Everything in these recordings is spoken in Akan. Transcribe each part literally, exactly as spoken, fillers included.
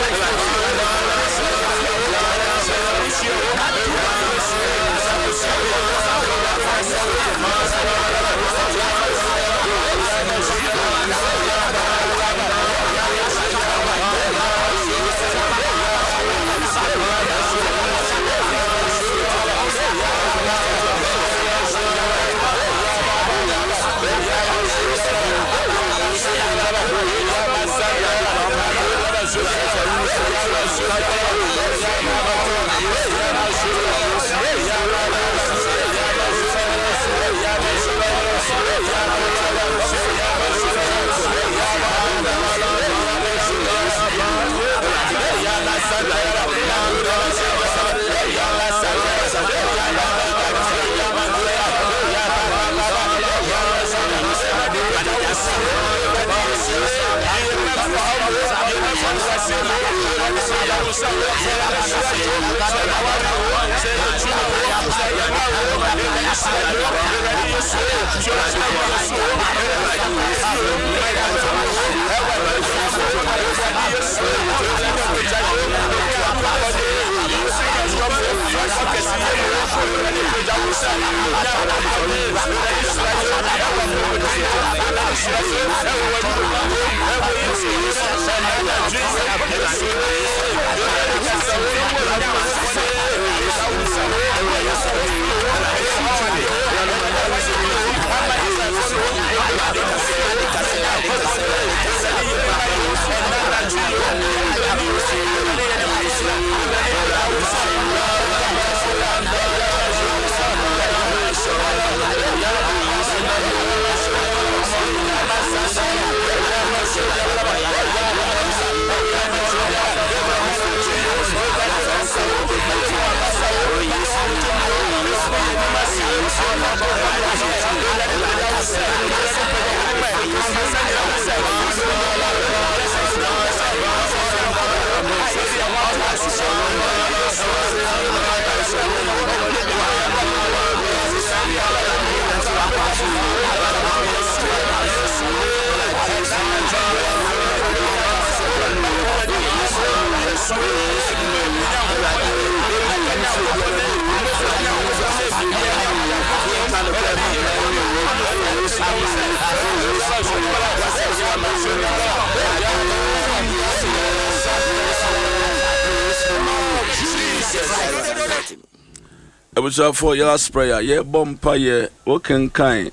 It was for your last prayer. Yeah, Bompire, what can kind?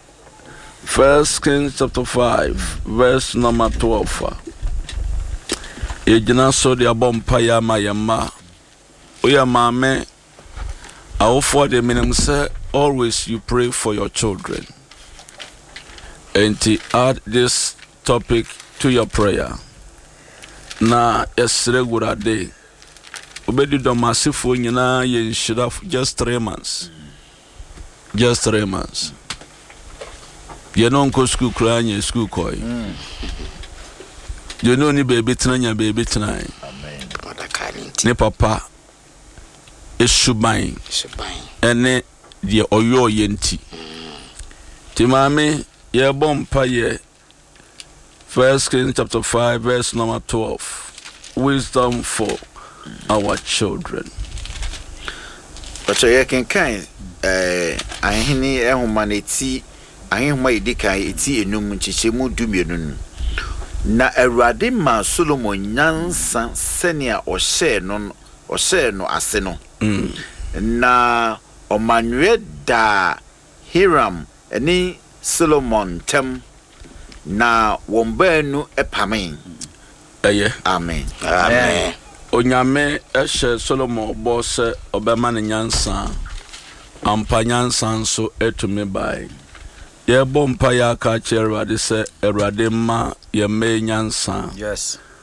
First Kings chapter five, verse number twelve. Ejina so dia Bompire Mayama. Oya mame. I for the minimum say always you pray for your children. And to add this topic to your prayer. Na yesre gura day. Obedi do masifo nyina ye nshira just three months. Just three months. You know nko school kra nya school koi. You know ni baby tena baby tena. Amen. Ne papa eshuban. Eshuban. Ene de oyo yenti. Ti mame ye bompa ye First Kings chapter five verse number twelve. Wisdom for our children. But you can kind eh ahini ehumanity ahihuma idikai eti enum chichemu dumienu na Awurade ma Solomon nyansa senia o share no o share no ase no na omanwe da Hiram eni Solomon tem na wombanu epame eye amen amen onyame ehye Solomon boss obema ne nyansa ampa nyansa nso etumi bai ye bompa ya ka Awurade se Awurade ma ye me nyansa yes